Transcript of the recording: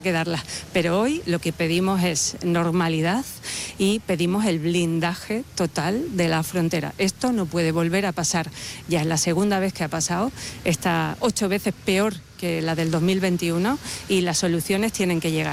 que darlas, pero hoy lo que pedimos es normalidad y pedimos el blindaje total de la frontera. Esto no puede volver a pasar, ya es la segunda vez que ha pasado, está 8 veces peor que la del 2021 y las soluciones tienen que llegar.